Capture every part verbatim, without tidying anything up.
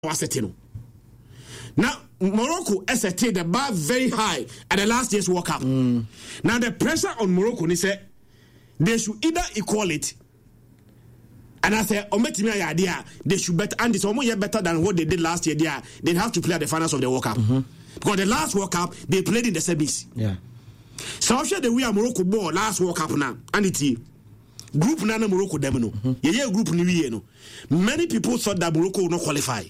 was setting. Now Morocco set the bar very high at the last year's World Cup. Mm. Now the pressure on Morocco is say they should either equal it, and I say ometimi idea they should better, and it's almost better than what they did last year. They are, they have to play at the finals of the World Cup mm-hmm. because the last World Cup they played in the semis. Yeah. So I'm sure the way Morocco ball last World Cup now and it's group nana Morocco dem no. Mm-hmm. Yeah, group ni we no. Many people thought that Morocco would not qualify.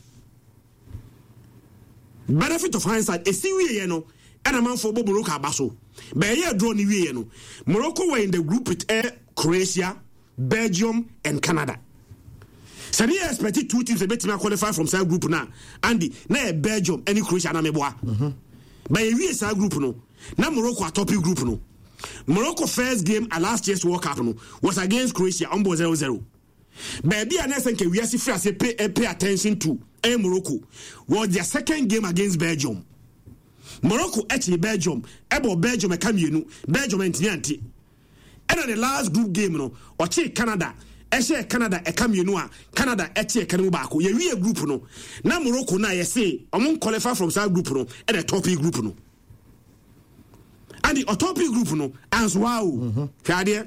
Benefit of hindsight, a see we no, and a man for Morocco Basso. But yeah, draw ni we no. Morocco were in the group with Air, Croatia, Belgium, and Canada. So they expected two teams to be qualify from side group now. Andy, now Belgium, any Croatia na meboa. But we is side group no. Now Morocco a top group no. Morocco first game at last year's World Cup no was against Croatia on zero zero. Baby, and I think we are see pay pay attention to a Morocco was their second game against Belgium. Morocco actually Belgium, ebo Belgium e come you Belgium and Tianti. And the last group game no, or Canada, e share Canada e come you Canada e che kan baako. Ye we group no. Na Morocco na ye say among qualify from side group no, and the top group no. And the top group no, as wow. Kade.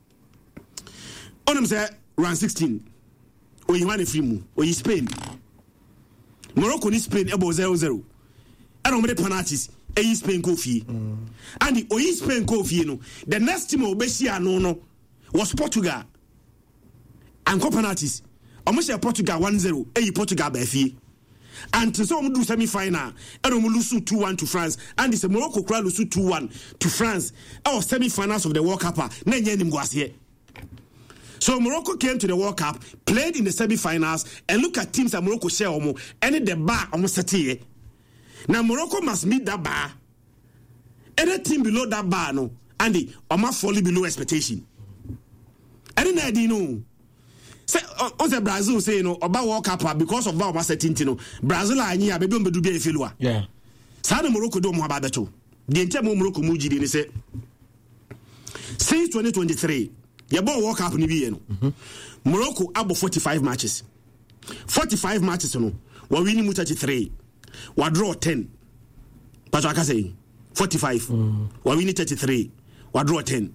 Onim say round sixteen. O you want a free move. O you Spain. Morocco ni Spain ebo zero zero. And on the penalties, a Spain go fee. And the O Spain go fee no. The next team o Besia no no was Portugal. And co penalties. Almost a Portugal one zero. A Portugal by fee. And to some do semi final. And we lose two one to France. And it's a Morocco crowd lose two one to France. Our semi finals of the World Cup. Nenye nimgwas here. So Morocco came to the World Cup, played in the semi-finals, and look at teams that Morocco share omo, and the bar almost set here. Now Morocco must meet that bar. Any team below that bar, no, and the omo fall below expectation. Any idea no? Say, on the Brazil say no about World Cup because of our setting, no. Brazil are here, baby, don't be a failure. Yeah. Sada Morocco don't have beto. The entire Morocco muji they say since twenty twenty-three. Ya ball World Cup ni bi no. Morocco abo forty-five matches. forty-five matches no. Wa win mu thirty-three. Wa draw ten. Pato aka say forty-five. Mm. Wa win thirty-three. Wa draw ten.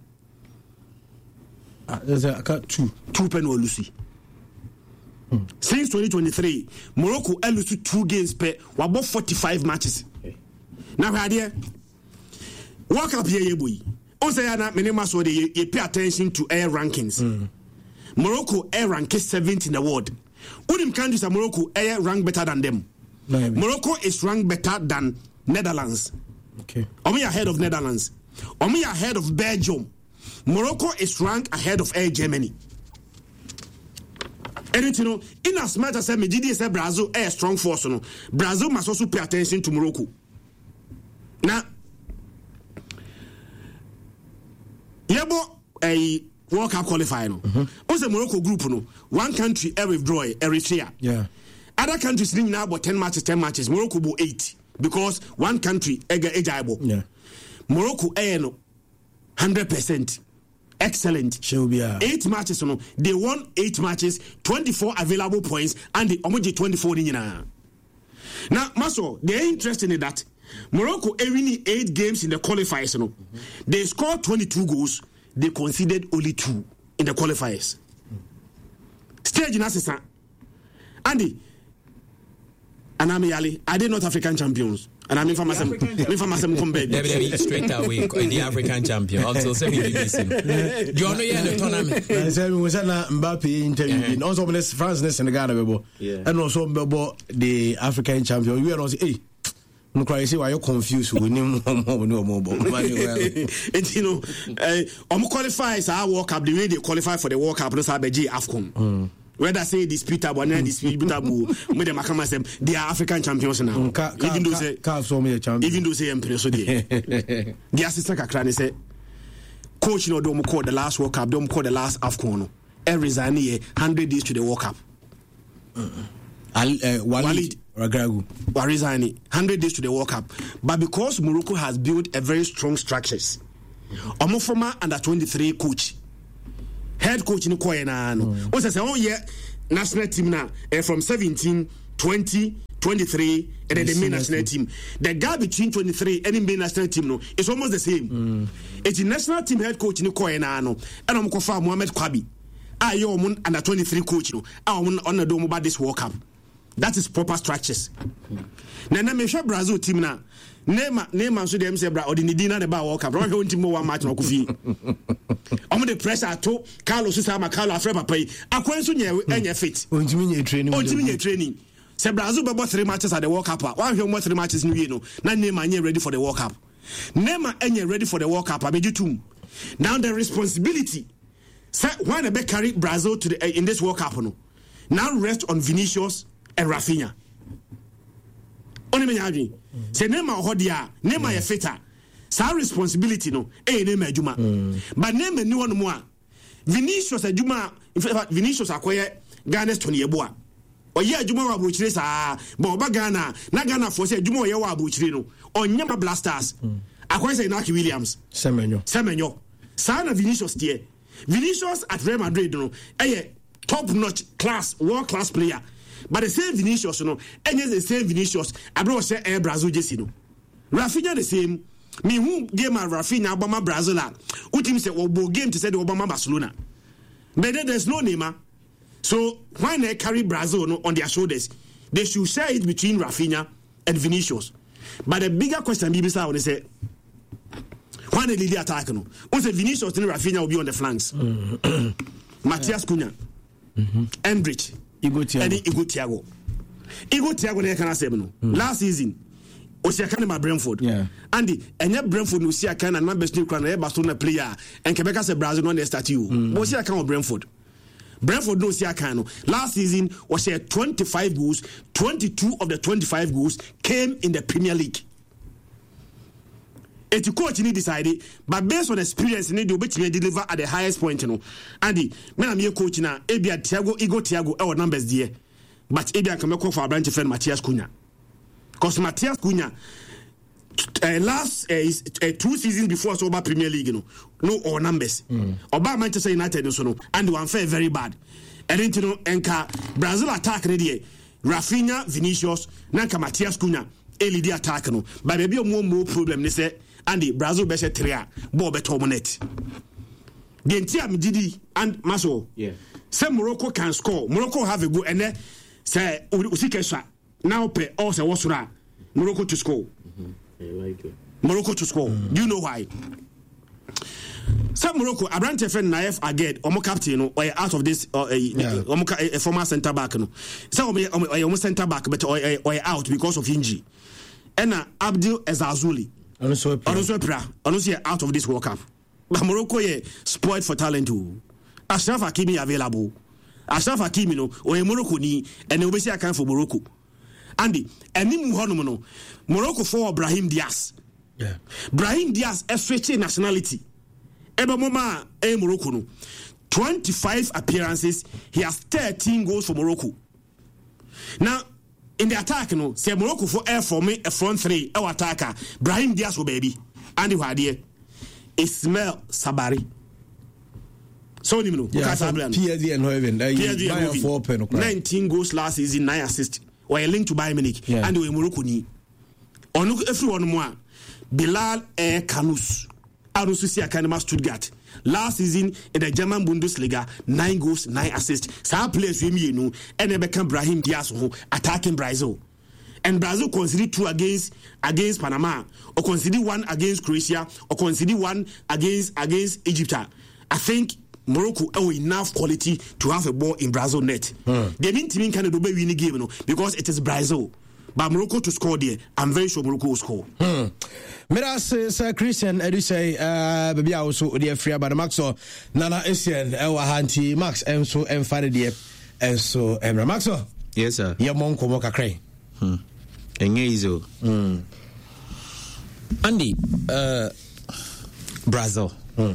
Ah, there's a cut two. Two pen or Lucy. Mm. Since twenty twenty-three, Morocco lose two games per wa ball forty-five matches. Okay. Now here World Cup here boy. Also, many so they you pay attention to air rankings. Mm. Morocco air rank is seventh in the world. Unim countries are Morocco air rank better than them. Maybe. Morocco is ranked better than Netherlands. Okay. Omi ahead of Netherlands. Omi ahead of Belgium. Morocco is ranked ahead of Air Germany. And you know, in as much as I say Brazil air strong force, no, Brazil must also pay attention to Morocco. Now. Yebo a World Cup qualifier no. Mm-hmm. Also Morocco group no. One country a withdraw Eritrea. Yeah. Other countries need now about ten matches, ten matches. Morocco about eight because one country ega ejaibo. Yeah. Morocco a no hundred percent excellent. Shobia. Eight matches no. They won eight matches, twenty-four available points, and the omoji twenty-four ni na. Now, Maso, they're interested in that. Morocco winning eight games in the qualifiers. You know? Mm-hmm. They scored twenty-two goals. They conceded only two in the qualifiers. Mm-hmm. Stage in Assisa. Andy. And I'm Yali. Are they not African champions? And I'm in Famasem. Straight away, the African champion. Also, semi B B C. Do you know the tournament? I said, we was at Mbappe interview. Also, France and Senegal. And also, the African champion. We are also, hey. No cry say why you confused with him more no more and you know uh um qualifies our World Cup the way they qualify for the World Cup no say AFCON mm. Whether say disputable and disputable with them come as them they are African champions now mm, ka, even though say ka, so me champion even though say empress so dey the assistant kakra say coach no do call the last World Cup don't call the last AFCON no e resign here one hundred days to the World Cup mm. Al, uh, Walid Ragagu Warizani one hundred days to the World Cup, but because Morocco has built a very strong structures, Omo former under twenty-three coach, head coach in Koyana, no, was say oh yeah, national team now uh, from seventeen twenty, twenty-three, and then the main national team. The gap between twenty-three and the main national team no is almost the same. Mm. It's the national team head coach in Koena, and I'm Kofa Mohamed Kwabi. I am under twenty-three coach. No, I'm on the dome about this World Cup. That is proper structures. Now, I'm sure Brazil team now. Name name so them say bra or the Nidina the bar World Cup. Don't want to more one match no Kofi. I'm the pressure to Carlos Susama Carlo Afre Papa. Akwenso nye enye fit. Ontimi nye training. Ontimi nye training. Say Brazil be three matches at the World Cup. One hear more three matches new year no. Na Neymar nye ready for the World Cup. Neymar enye ready for the World Cup. Abeju tum. Now the responsibility say why they be carry Brazil to the uh, in this World Cup no. Now rest on Vinicius and Rafinha. Only me nyadwi. Say Neymar ho dia, Neymar ye fitter. Sa responsibility no, eh Neymar adwuma. But Neymar ni wonu mo a. Vinicius adwuma, in fact Vinicius akoye Ghana's Tony Yeboah. Oye adwuma wa abuchire sa, but oba Ghana, na Ghana for say adwuma oye wa abuchire no. Onyema Blasters. Akoye say Inaki Williams. Semenyo. Semenyo. Sa na Vinicius tie. Vinicius at Real Madrid no, eh top notch class, world class player. But the same Vinicius, you know, and yes, the same Vinicius, I brought say Air Brazil just, you know. Rafinha the same. Me who game at Rafinha, Obama Brazil, who team said, well, game to say the Obama Barcelona. But then there's no Neymar. So why they carry Brazil no, on their shoulders? They should share it between Rafinha and Vinicius. But the bigger question, B B C, they say, why they lead the attack? No, once Vinicius and Rafinha will be on the flanks. Matthias Cunha, Endrich. Igo Thiago. Igo Thiago. Igo Thiago ne kana say no. Last season, Osiaka na Brentford. Yeah. Andy, enya Brentford no Osiaka na best new crown na Barcelona player and Quebec say Brazil no dey start you. But Osiaka on Brentford. Brentford no Osiaka no. Last season was a twenty-five goals, twenty-two of the twenty-five goals came in the Premier League. Et the coach need decided, but based on experience, need to be deliver at the highest point. You know, Andy, when I'm your coach now, Ebia Thiago, Igo Thiago, our numbers there, but Ebia can make for a branch friend Matthias Cunha, because Matthias Cunha uh, last uh, uh, two seasons before so about Premier League, you know, no or numbers. Mm. About Manchester United, so no, and one fair very bad. And then you know, Enka Brazil attack ready, Rafinha, Vinicius, Nanka Matthias Cunha, Eli the attack no, but maybe more more problem. They say. Andy Brazil be say three ball be tomonet the entire Mdidi and Maso yeah say Morocco can score. Morocco have a go and then say usikesha now pay all say wasura Morocco to score. Mm-hmm. I like it. Morocco to score. Mm-hmm. Do you know why? Say Morocco Abrante Fen Naif Aged omo captain no or out of this or a, a former centre back no say omo centre back but or out because of injury and Abdul Ezazuli also pra also out of this World Cup. But Morocco ye spoiled for talent too. Ashraf Hakimi available. Ashraf Hakimi no or Morocco ni and we see account for Morocco. Andy any muhono no Morocco for Brahim Diaz. Yeah. Brahim Diaz a switch nationality. Eba mama e Morocco no. twenty-five appearances, he has thirteen goals for Morocco. Now in the attack, no, say Morocco for air for me a front three, our attacker, Brahim Diaz, oh baby, Andy Wadier, Ismail Sabari. So, you know, P S G and Hoven, P S G four nineteen goals last season, nine assists, or a link to Bayern Munich, yeah. And we Morocco ni. On look everyone more, Bilal Air Kanous, Arususia Kanema Stuttgart. Last season in the German Bundesliga, nine goals, nine assists. Some players we you know, and they become Brahim Diaz who attacking Brazil. And Brazil considered two against against Panama, or consider one against Croatia, or consider one against against Egypt. I think Morocco have enough quality to have a ball in Brazil net. Hmm. They didn't even kind of do win the game, you know, because it is Brazil. But Morocco to score there, I'm very sure Morocco will score. Hmm. Miras Sir Christian, I do say, uh, baby, I also dear free about the Max or Nana Essien, our Hanti Max, and so and Friday dear, and so and Maxo. Yes, sir. Your monk will walk a crane. Hmm. And Yazo. Hmm. Andy, uh, Brazil. Hmm.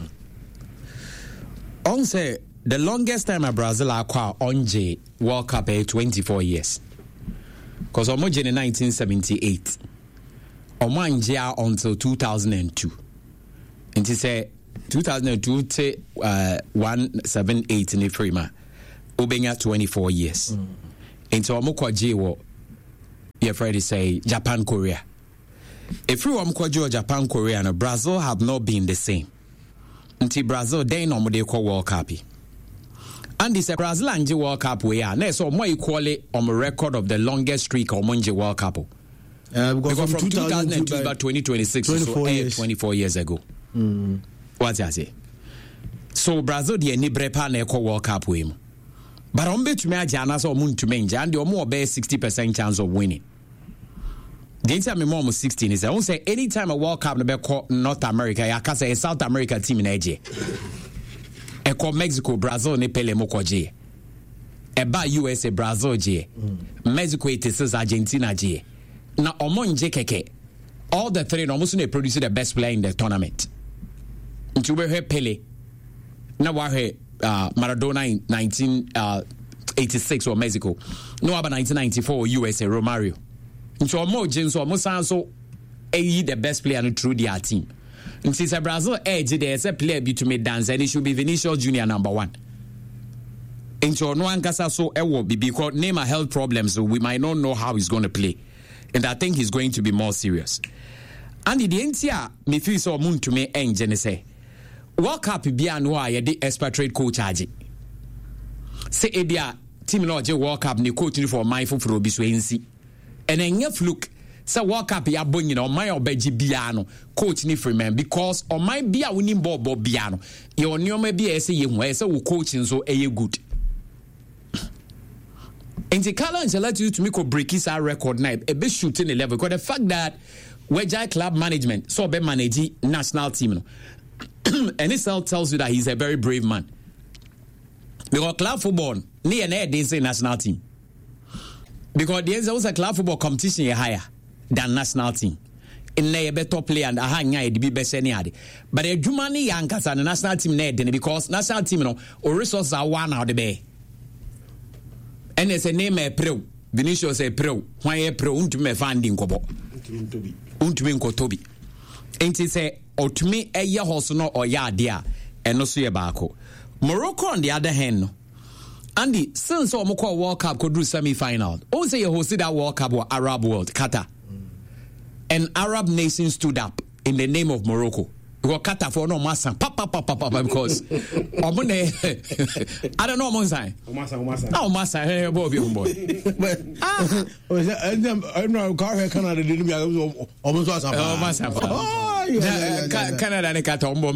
On say the longest time at Brazil acquire on J World Cup eh, twenty-four years. Because I'm in nineteen seventy-eight. Omanjia until two thousand two. And to say two thousand two to uh, one seven eight in the Prima, Obenya twenty-four years. Mm. And so I'm J you're afraid to say Japan, Korea. If you want to Japan, Korea, and Brazil have not been the same. Until Brazil, they know they call World Cup. And this Brazil and the World Cup we are. So more equally on a record of the longest streak of the World Cup. Uh, because from, from two thousand two to twenty twenty-six, so years. twenty-four years ago. Mm. What's that say? So Brazil, the any brepa na equal World Cup we. But on bet to me, Jana so moon to me, and the more bear sixty percent chance of winning. The entire me mom was sixteen is I won't say anytime a World Cup na call North America, I can say a South America team in A J. E call Mexico, Brazil, ne pele mo koje. E ba U S A, Brazil je. Mexico it is Argentina je. Now omonje keke. All the three almost they produce the best player in the tournament. Into we Pele. Now we uh, Maradona in nineteen eighty-six or Mexico. No about nineteen ninety-four U S A Romario. Into omo James or Mosanso a the best player through their team. And since Brazil edge there's a player between dance and it should be Vinicius Junior number one. Into no ankasa so it will be because name a health problems, so we might not know how he's going to play. And I think he's going to be more serious. And the entire me feel so moon to me engine say World Cup be a no I the expatriate coach charge. Say ebia team no je World Cup ni coach for mindful for obi so ensi. And then you fluke say World Cup ya bonyi na my obeji bia no coach ni free man because on my bia winning ball ball bia no your nyoma bia say ye ho say wo coaching so e good. And the Carlo Ancelotti to me could break his record now a bit shooting the level because the fact that Wejai club management so be manage national team and it tells you that he's a very brave man because club football near near they say national team because there is also a club football competition higher than national team in a better player and a hanya the best any other but a Jumani Yankas and the national team near because national team no or resources are one out the bay. And it's a name a pro. Vinicius a pro. Why a pro? Untime finding kobo. Untime kotobi. Ain't it say or to me a year hosono or ya dear and no see a barco. Morocco on the other hand. Andy, since our Moko World Cup could do semi final. Also, you hosted that World Cup or Arab world, Qatar. And Arab nations stood up in the name of Morocco. Because Qatar for no massa, papa, papa, papa, because I don't know, Monsai. Massa, Massa. No, Massa, hey, boy, boy. Ah, I know, car Canada didn't be almost Massa. Oh, Massa. Oh, Canada and Catombo,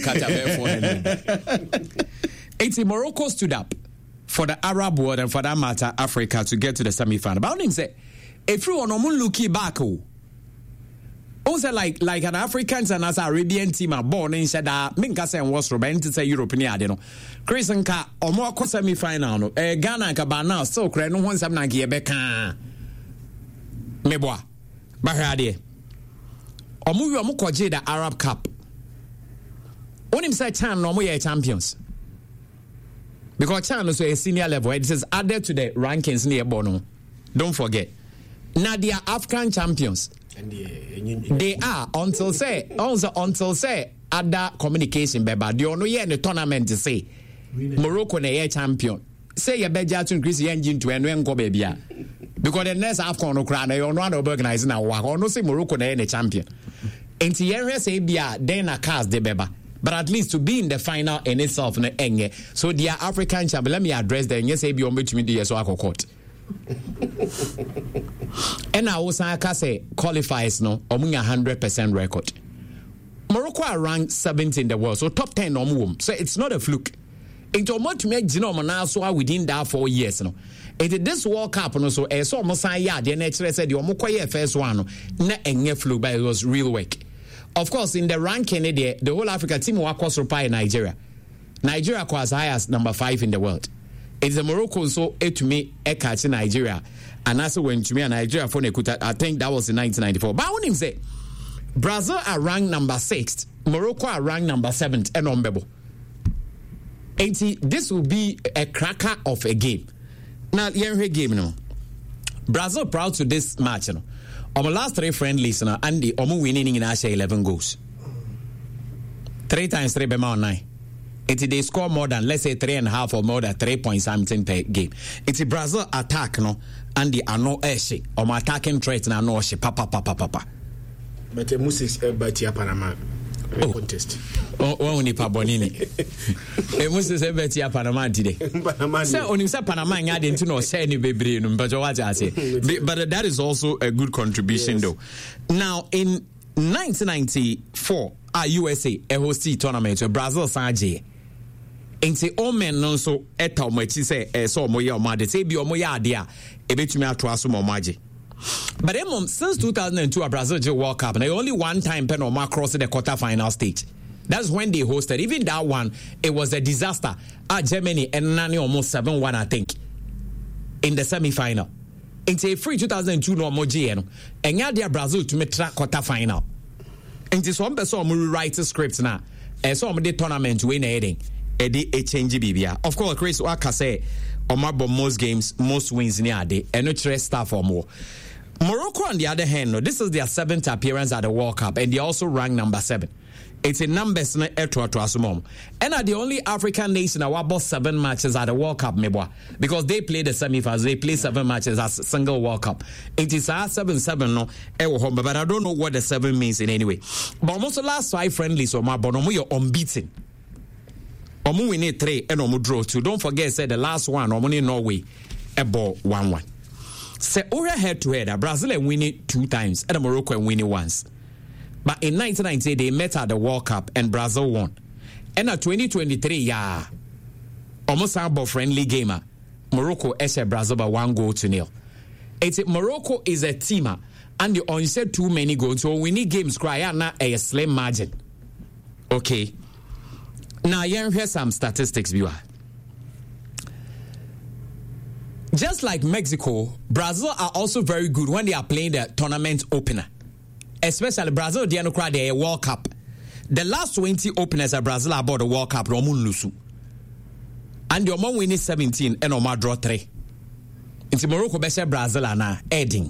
Qatar. It's Morocco stood up for the Arab world and for that matter, Africa to get to the semi final. But I didn't say, if you want to look back, also, like like an African and as Arabian team are born in Shada, Minka and was Robin to say European, you know. Chris and Ka or more semi final. Eh, Ghana and Cabana, so credit no one's having a Gebeka. Meboa, Bahade. Or move your Mukoje the Arab Cup. On him say Chan no more champions. Because Chan is a senior level, it is added to the rankings near Bono. Don't forget. Now they are African champions. They are until say also until say other communication beba. They only in the tournament to say Morocco na champion. Say you better to increase the engine to and go baby. Because the next AFCON no crown they on one organizing now. Or no say Morocco na the champion. And the area say bia then a cast the beba. But at least to be in the final in itself no enge. So they are African champion. Let me address them. Yes, say be on between the so I court. And I also say qualifies no omunya one hundred percent record. Morocco are ranked seventh in the world, so top ten on womb. So it's not a fluke. Into what to make Gino Manaswa within that four years. No, it this World Cup no so I saw Mosaya the nature said you Mokoye first one na enye fluke, but it was real work. Of course, in the ranking the, the whole Africa team were across in Nigeria. Nigeria was high as number five in the world. It's the Morocco so it to me a catch in Nigeria. And also when to me a Nigeria for Nekuta, I think that was in nineteen ninety-four. But I want him say Brazil are ranked number sixth, Morocco are ranked number seventh, and Ombebo. And see, this will be a cracker of a game. Now, you're a game, no. Brazil proud to this match, you know. On the last three friendlies, you know, and the Omu winning in Asia eleven goals. Three times three, Bema on nine. It they score more than, let's say, three and a half or more than three point something per game. It's Brazil attack, no, and the ano eshe or my attacking threat na no she papa papa papa. But the Musis Batia Panama contest. Oh, only Pabonini. A Musis Batia Panama today. So only say Panama I didn't know say any baby, but what I say. But that is also a good contribution, yes. Though. Now in nineteen ninety-four, our U S A a host tournament where Brazil Sanjay. Nti o men no so eta o machi say e so mo ye o ma de say bi o mo ye ade a e betumi ato aso mo maji. But then since two thousand two a Brazil J World Cup, and only one time pen o ma cross the quarter final stage. That's when they hosted. Even that one, it was a disaster. Ah, Germany and Nani almost seven one, I think, in the semi-final. Nti free two thousand two no mo J no. And ya dia Brazil to me track quarter final. Nti so am person mo rewrite scripts na. E so am the tournament win heading. Edi a change bibia. Of course, Chris Waka say Omar most games, most wins near day, and no stress staff or more. Morocco, on the other hand, no, this is their seventh appearance at the World Cup, and they also rank number seven. It's a numbers na eto to asumom. And are the only African nation that won seven matches at the World Cup, mebwa, because they play the semi-finals, they play seven matches as a single World Cup. It is a seven seven no, but I don't know what the seven means in any way. But almost the last five friendlies, so my bonomo you're unbeaten. Omu win three and omu draw two. Don't forget, say the last one, omu in Norway, a ball one one. Say over head to head, Brazil and win it two times, and Morocco and win it once. But in nineteen ninety they met at the World Cup and Brazil won. And at twenty twenty-three, yeah, almost a friendly gamer. Morocco S Brazil by one goal to nil. It's Morocco is a teamer, and the only said too many goals, so we need games cry out now a slim margin. Okay. Now, here's some statistics, viewer. Just like Mexico, Brazil are also very good when they are playing the tournament opener. Especially Brazil, they are the World Cup. The last twenty openers at Brazil are about the World Cup, Romun Lusu. And the Oman winning seventeen and Omar draw three. It's Morocco, Besha Brazil, and now adding.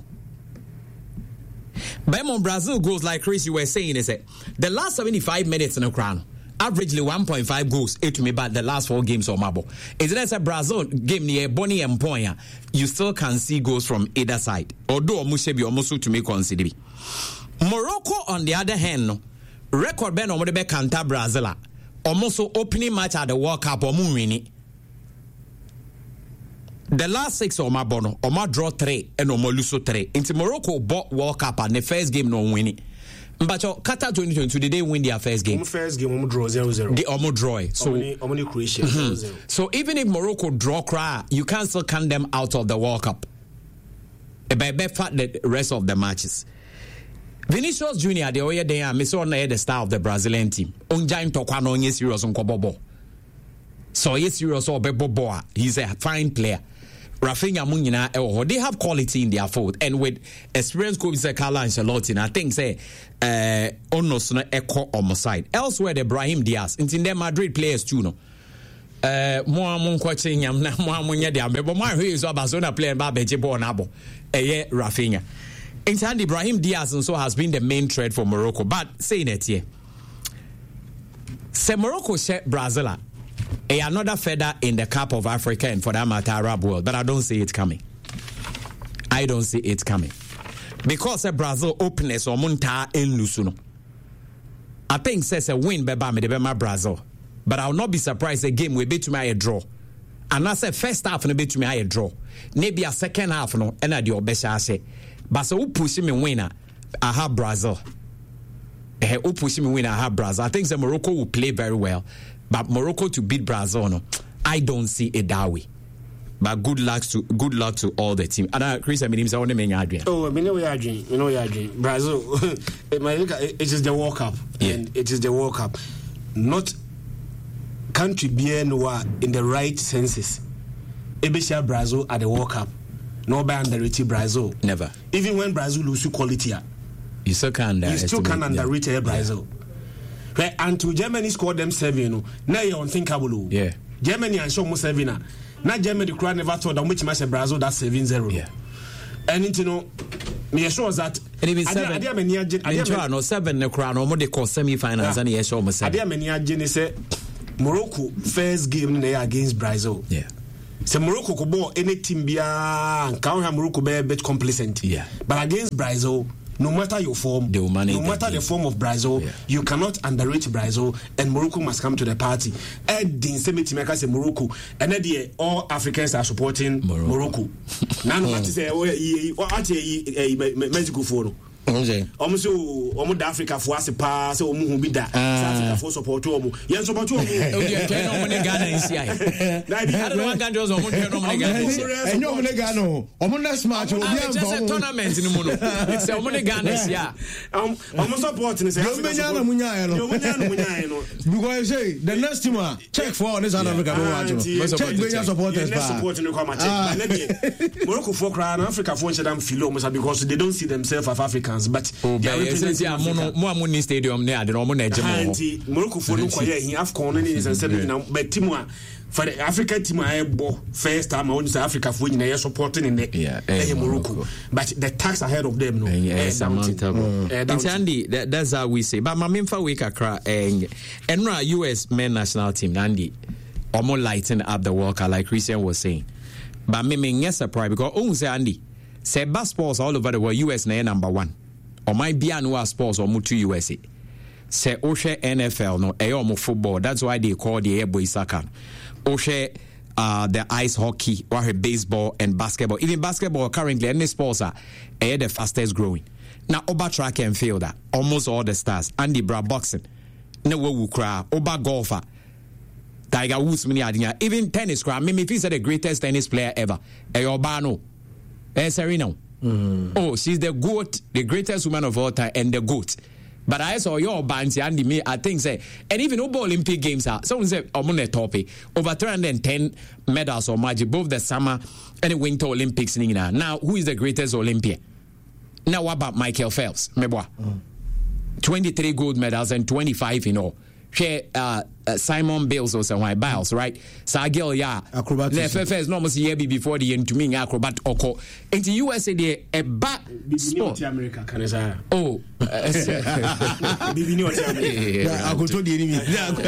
But when Brazil goes like Chris, you were saying, is it the last seventy-five minutes in the crown? Averagely one point five goals eight to me but the last four games of Mabo. Is it a Brazil game near Bonnie and Poya? You still can see goals from either side. Although Mushebi almost to me consider. Morocco on the other hand, record ben on the Canta Brazil. Almost opening match at the World Cup or winning. The last six of Mabono, Oma draw three and Omo Luso three. Into Morocco bought World Cup and the first game no winning. But Qatar twenty twenty-two, did they win their first game? First game, Omo draw zero zero. They Omo draw it. So, Omo Croatia mm-hmm. zero zero. So even if Morocco draw cry, you can still count them out of the World Cup. By the rest of the matches. Vinicius Junior, the way they are, Mister on the star of the Brazilian team. Onjain Tokwano, yes, serious on Kobobo. So yes, serious or Beboboa. He's a fine player. Rafinha Munina, oh, they have quality in their fold, and with experience, coach say Carlo Ancelotti, I think say uh, almost no echo on my side. Elsewhere, the Brahim Diaz, in the Madrid players too, no. Uh, more mon coaching yam na more munya dia, but my who is Barcelona player Babeje Bonabo, eh, Rafinha. In turn, Ibrahim Diaz and so has been the main thread for Morocco. But saying it here, say Morocco share Brazil. A another feather in the cap of Africa and for that matter Arab world, but I don't see it coming. I don't see it coming because a Brazil openness or munta in Lusuno. I think says a win beba me de my Brazil, but I'll not be surprised a game will be to me a draw. And I said first half no be to me a draw. Maybe a second half no and I do besha say, but so who push me winner? I have Brazil. Who push me winner? I have Brazil. I think the Morocco will play very well. But Morocco to beat Brazil, no, I don't see it that way. But good luck to good luck to all the team. And uh, Chris, I mean, I want to make Adrian. Oh, I mean, we are Adrian. You know, we are Adrian. Brazil, it is the World Cup, yeah. And it is the World Cup. Not country being in the right senses. Ebesha Brazil at the World Cup. No by underrated Brazil. Never. Even when Brazil lose quality, you still can. You still can underrate yeah. Brazil. Right, until Germany scored them seven, you know, now you're unthinkable. Yeah. Germany and show more seven. Now Germany the crowd never thought that which match Brazil that's seven zero. Yeah. And you know, me assure that. And even seven. I didn't no seven the crowd. No more they call semi-finals and he assure me seven. I didn't say Morocco first game they against Brazil. Yeah. So Morocco could ball any team be a count Morocco be a bit complacent. Yeah. But against Brazil, no matter your form, no matter the form of Brazil, yeah. you cannot underrate Brazil, and Morocco must come to the party. And the same team say Morocco, and then all Africans are supporting Morocco. Morocco. None of us say, oh, Mexico for. Almost almost Africa for us, pass or move with that. Africa for support to them. Yes, support to them. Ghana is here. I don't want Ghana. I know Ghana. Almost smart. It's just a tournament in the moon. It's almost Ghana. Yeah. Um, almost supporting. Because say the next team check for this South Africa. Check where supporters supporting the Morocco for crown Africa for them feel because they don't see themselves as Africans. But oh, they are representing Africa. More money stadium there. They don't want to. Morocco for no quiet. He have corner is and said, but team for the African team, I bought first time I want to say Africa for you. They are supporting in the yeah, eh, Morocco. But the tax ahead of them, no. Yes, it's Andy. That's how we say. But my main for week Accra and and U S men national team, Andy, almost lighting up the World Cup, like Christian was saying. But me me get surprised because oh say Andy, say basketballs all over the world. U S na number one. Or my Bianua sports or to U S A. Say Oshe N F L no Ayomo football. That's why they call the airboy soccer. Oshe uh the ice hockey or her baseball and basketball. Even basketball currently any sports are eh, the fastest growing. Now Oba track and field that almost all the stars. Andy Bra boxing. No wo cry. Oba golfer. Tiger Woods many adina. Even tennis cry. Maybe if he's the greatest tennis player ever. Ayobano. Eh Serena. Mm. Oh, she's the GOAT, the greatest woman of all time, and the GOAT. But I saw your bands and me, I think say, and even over Olympic Games are someone said I'm on the topic over three hundred ten medals or magic both the summer and the winter Olympics. Now, who is the greatest Olympian? Now, what about Michael Phelps? Mm. twenty-three gold medals and twenty-five in all. Share uh, uh, Simon Bales or something Biles, right? Sagil, yeah. Acrobat. The F F S no almost year before the end to me acrobat oko. In the U S A, they a bat sport. America, can I say? Oh, Bibi no America. I could tell the enemy.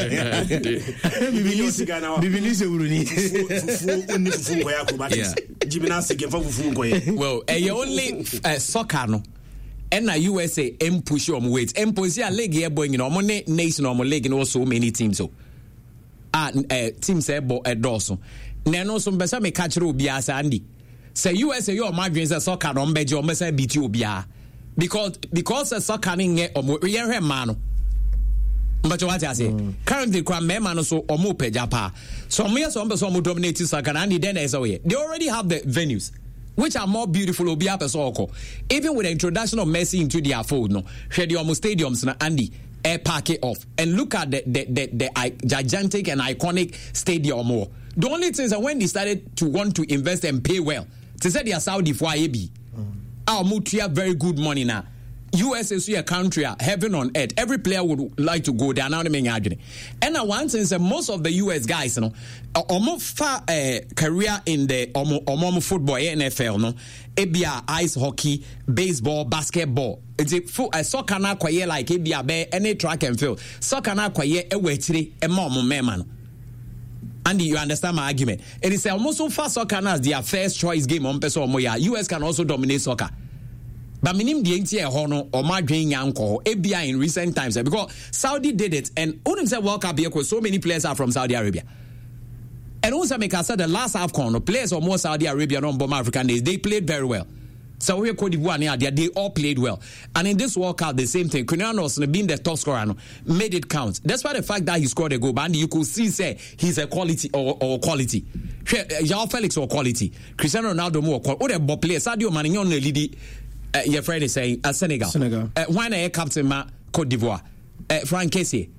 Bibi no Bibi no Uruni. Fufu fufu acrobatics. Gymnastics and fufu fufu. Well, a only soccer no. And na U S A M push on weight. M push a league here boy, you know, money nation or league and also many teams. So, ah, teams say bo a dorsum. Nano some besa me catch ro bia Andy. Say U S A your margin is a soccer on beji or mesa beat you bia. Because because a soccer ning or mo yen man. But what I say, currently, crime man so or mo pe japa. So me so so mo dominate soccer and then there's away. They already have the venues, which are more beautiful. Even with the introduction of Messi into their fold, no, share the almost stadiums na Andy air park it off and look at the the the, the, the gigantic and iconic stadium more. The only thing is that when they started to want to invest and pay well, they said they are Saudi for A B. Our Mutia very good money now. U S is a country, heaven on earth. Every player would like to go there. Now they make argument. And now one thing is that most of the U S guys, you know, almost far uh, career in the almost football, N F L, no, A B A, ice hockey, baseball, basketball. It's a full a soccer na kwaye like A B A be any track and field. Soccer na kwaye e wetiri e mo mo man. Andy, you understand my argument? It is almost so far soccer as their first choice game on person or more. U S can also dominate soccer. But minim the entire hono or my drain yanko A B I in recent times because Saudi did it and only said World Cup because so many players are from Saudi Arabia. And also make I said the last AFCON, the players of more Saudi Arabia on bomb African days, they played very well. So we Cote d'Ivoire, they, they all played well. And in this World Cup, the same thing. Cristiano being the top scorer, made it count. That's why the fact that he scored a goal, but you could see say he's a quality or, or quality. João Felix or quality. Cristiano Ronaldo more quality. Or the ball player Sadio Mane on the lead. Uh, your friend is saying uh, Senegal. Senegal. Uh, why not captain ma Cote d'Ivoire? Uh, Frank Kessié.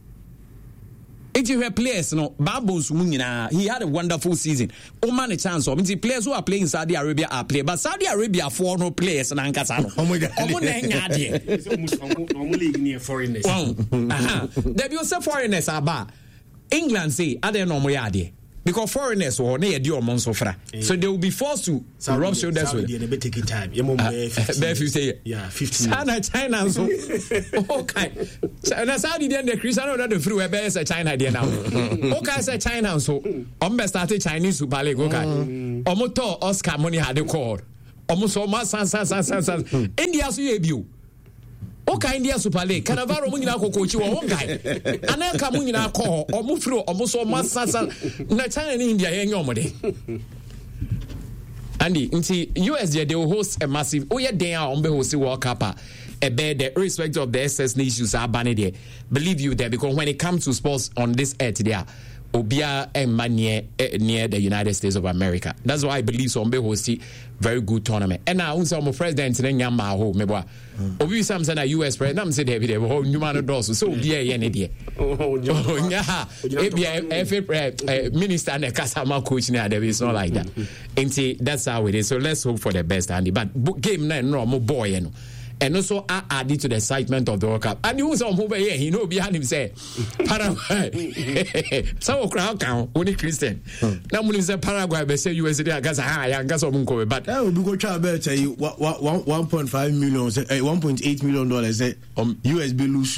If you have players, no, Babos Munina, he had a wonderful season. Oh man, a chance of the players who are playing in Saudi Arabia are playing, but Saudi Arabia for no players and Ankasano. Oh my God! Oh my God! Foreigners. There be also foreigners are bad. England say, "I don't know my idea." because foreigners were near the monso fra, so they will be forced to so rub shoulders with. They take time. fifty yeah, fifty. China, China, so okay. China, Saudi, then the Christian that the free web is a China, dear now. Okay, say China, so I'm best started Chinese Super League. Okay, Omoto Oscar money had the call. Almost almost san san san san san. India, so you have okay, India Super League. Canavaro Munina coach you one guy. Anaka Munina call or move through almost almost san san. Na China and India ain't your money. Andy, into U S they will host a massive. Oh yeah, they are on the host World Cup. A bed, irrespective of the S S issues are banned there. Believe you there, because when it comes to sports on this earth, there. Obia and near near the United States of America. That's why I believe Sombe host very good tournament. And now some president in Yama home, meboa. Obi some say U S president. I'm say they be whole new man doors. So Obia yen idea. Oh yeah. Ebia minister and Kasama coach now. There is not like that. And that's how it is. So let's hope for the best, Andy. But game nine no more boy, you know. And also I added to the excitement of the World Cup. And you was on over here, he know behind him say Paraguay. So crowd count only Christian. Now when he say Paraguay, they say U S A, I guess I guess I'm going but that will be go try better tell you one point five million, one point eight million dollars um U S B lose.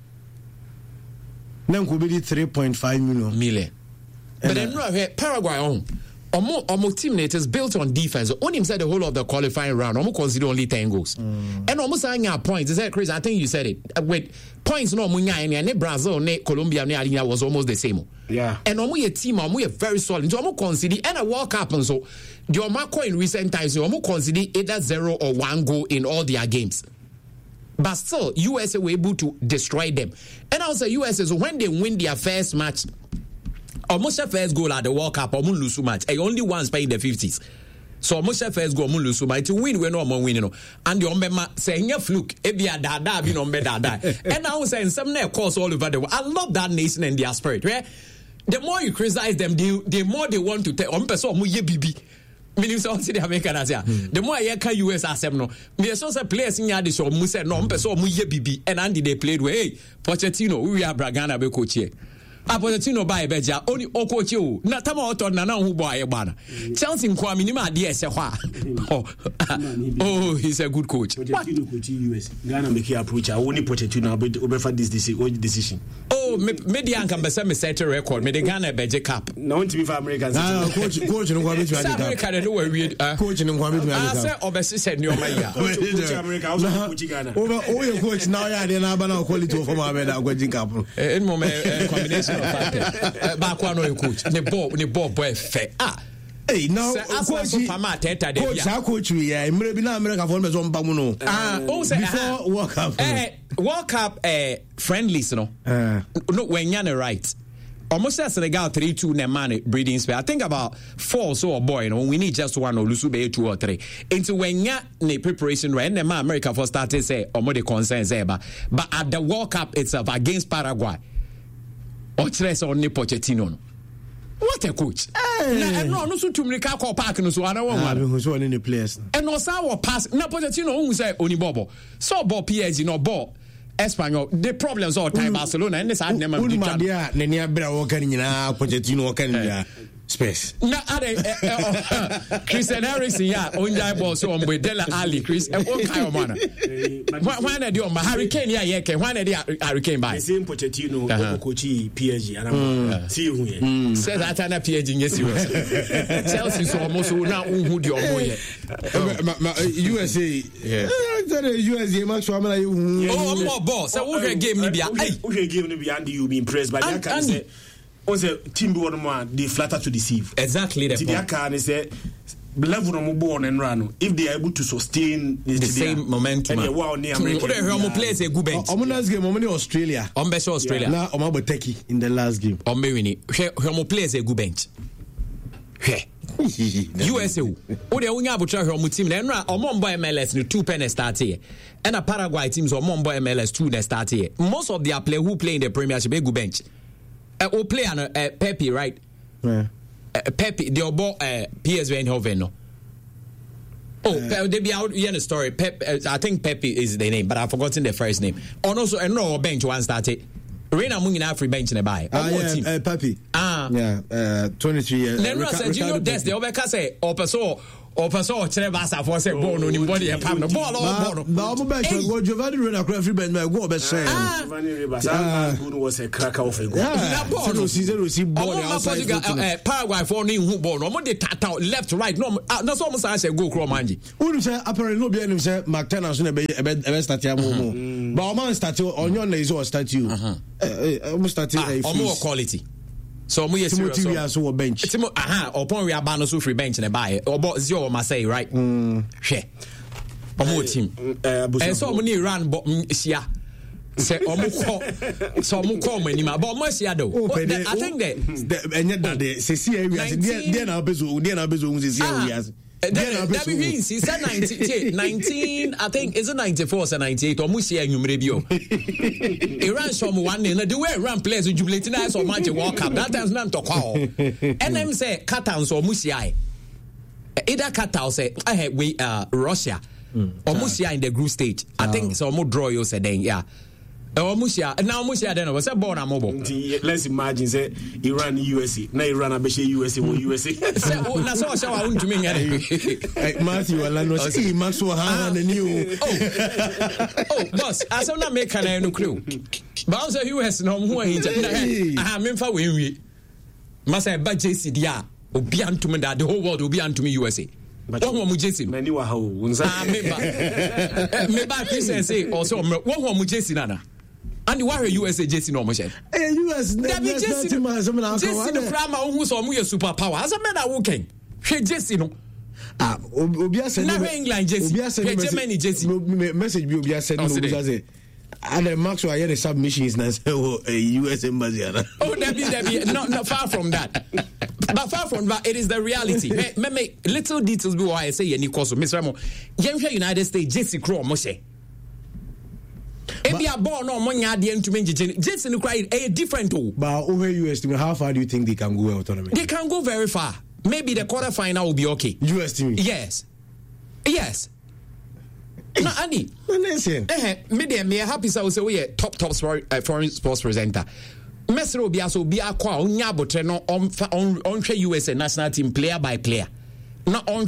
Now could be three point five million. Million. But then right Paraguay on. Omo omo team net is built on defense. Only him said the whole of the qualifying round. Omo consider only ten goals. Mm. And almost saying our points. Is that crazy? I think you said it. Uh, with points no munya and Brazil, ne Colombia, ne Argentina was almost the same. Yeah. And omo a team, omo a very solid. So omo consider and a World Cup and so the omo in recent times, omo consider either zero or one goal in all their games. But still, U S A were able to destroy them. And also U S A, so when they win their first match. Almost a first goal at the World Cup, almost lose match. I only once played in the fifties. So almost a first goal, almost lose match. To win, we know more winning. And the Ombema saying a fluke, if you are dada, be no better dada. And I was saying some of course all over the world. I love that nation and their spirit. Right? The more you criticize them, the, the more they want to tell. On person mu ye bibi. Meaning so see the American as the more I can U S as them no. Me so say players in yadi so mu say no on person mu ye bibi. And Andy they played with hey Pochettino, we are Bragana be coach here. Apotetino by Beja, only Okocho, not Tamoto, Nana who boy a banner. Chelsea Kwame Nima, dear Sewa. Oh, he's a good coach. Pochettino coach U S. Ghana make you approach. I only Pochettino but over this decision. Oh, maybe I can be some set a record. Maybe Ghana Beja Cup. No, to be for Americans. Coach, coach, and what is America? I know where we coach and what is I said, Obesi said, no, my America, also Ghana. Over all your coach now, I didn't have an quality for my bed. I'm going to in moment combination. Back one of your coach, the ball, the ball boy fair. Ah, hey, now, coach, coach, how coach we are. Maybe not America for me on Bamuno. Ah, also before World Cup, eh, World Cup, eh, friendlies, no, no, when you're right. Almost as Senegal three two Nemane breeding spell. I think about four so a boy, you know, we need just one or Lusube two or three. Into when ya ne preparation right and America for started say or more the concerns there, but at the World Cup itself against Paraguay. Or tres on Pochettino. What a coach! And no, no, so to me, call park no so I don't want who's one in the place. And also our pass. Now Pochettino who say only Bobo. So ball P S G no ball. Espanyol. The problems all time Barcelona and this I never did. Umadia nenia bra walking in a Pochettino walking space. Na ade Christian Eriksen ya onjai ball so on with Dele Alli Chris and what kind of manner. When they do on Hurricane ya yeke when they Hurricane by. The same Pochettino coach P S G and I'm see who here. Says that na P S G yes you. Chelsea so almost now who do omo U S A. Yeah. U S A match so am you. Oh more ball. So who game ni bia. Who game ni bia and you be impressed by that can say on the team be one more they flatter to deceive. Exactly the point. Can say level no born and run if they are able to sustain the same momentum. And wow near America. Omo plays a good bench. Omo last game omo Australia. Omo be Australia. Na omo be Turkey in the last game. Omo win. Omo plays a good bench. U S A. O de unya abutra omo team na enra omo mbo M L S no two pen start here. And a Paraguay teams omo mbo M L S two na start here. Most of their players who play in the Premiership a good bench. Uh, we'll play on uh, Pepe, right? Yeah. Uh, Pepe, the obo uh, P S V Eindhoven, no? Oh, uh, they be out here in the story. Pep, uh, I think Pepe is the name, but I've forgotten the first name. And also, and no bench one started. Reina Mungina free bench in the buy. Ah, yeah, uh, Pepe. Ah, yeah, uh, twenty-three years. Then I said, you know, that's the other say, or person, or person, or Trevasa for say, born on your body, a pound of ball or ball. No, I'm back to Giovanni Renner, free band, my go best say. Giovanni Ribas was a crack off a goal. No, Caesar, see, born outside Paraguay for new who born, or Monday tata left, right. No, that's almost I said, go Cromanji. Who say, apparently, no, be any say, Martin, as soon as a bed statue. But man statue on your name is or statue. Almost statue a more quality. So we are so bench. Aha, upon we are banned so free bench and a buy or about zero Marseille, right? Share. Or more team. And so many run, but yeah. Say, or so more common in my but Mercia though. I think that and yet that they say, see, then I'll be so, then I'll be so, yes. That means he said nineteen, nineteen, I think, is it ninety-four or ninety-eight or Musia and Umrebio? Iran some one in the way run players with jubilating eyes or Magic World Cup. That time's not to call. And them say Katans or Musia. Either Katal say, I have we uh Russia or Musia in the group stage. I think so more draw you said then, yeah. Oh, Musia, now Musia then was a born a mobile. Let's imagine say Iran U S A. Now Iran Abeshe U S A or U S A. That's all I want to mean anyway. Matthew Alano see Maxwell Han and you. Oh, boss, as I'm not making a clue. Bounce a U S no who ain't I mean for we must have budget C D R or be unto me that the whole world will be unto me U S A. But one more Mujesin. Many were how maybe Christian say also one more Mujesin Nana. And you are a U S A J C normal. Eh, U S J C no crama who's on your superpower. As a man I walking. She J C no. Ah, Obia said no England J C. Obia said Germany J C. Message be Obia said no. And then Max were the submissions now say U S embassy. Oh, that be that be not not far from that. But far from that, it is the reality. me, me make little details be why I say any cause. Mister Ramo, Yemhwe United States J C Crow Moshe. Ebi a born no money ade ntumi ngije. J C no cry a different oh. But over U S team, how far do you think they can go in autonomy? They can go very far. Maybe the quarter final will be okay. U S team. Yes. Yes. No, Andy. Eh, me dey me happy say we top top sport, uh, foreign sports presenter. Messi obi aso obi akwa onya abotre no on on U S A national team player by player. Na on